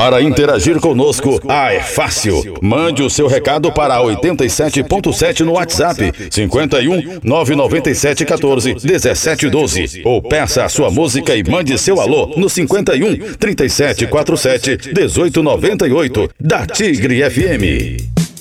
Para interagir conosco, é fácil. Mande o seu recado para 87.7 no WhatsApp, 51 997 14 17 12. Ou peça a sua música e mande seu alô no 51 37 47 18 98 da Tigre FM.